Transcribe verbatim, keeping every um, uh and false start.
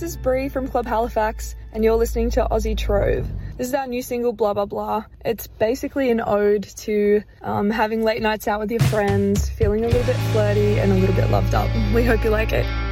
is Bree from Club Halifax, and you're listening to Aussie Trove. This is our new single, Blah Blah Blah. It's basically an ode to um, having late nights out with your friends, feeling a little bit flirty and a little bit loved up. We hope you like it.